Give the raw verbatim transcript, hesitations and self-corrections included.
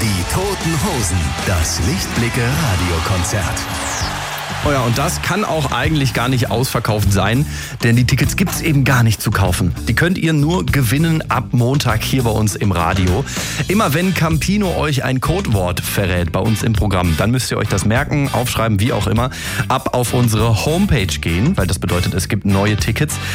Die Toten Hosen, das Lichtblicke-Radiokonzert. Oh ja, und das kann auch eigentlich gar nicht ausverkauft sein, denn die Tickets gibt's eben gar nicht zu kaufen. Die könnt ihr nur gewinnen ab Montag hier bei uns im Radio. Immer wenn Campino euch ein Codewort verrät bei uns im Programm, dann müsst ihr euch das merken, aufschreiben, wie auch immer, ab auf unsere Homepage gehen, weil das bedeutet, es gibt neue Tickets.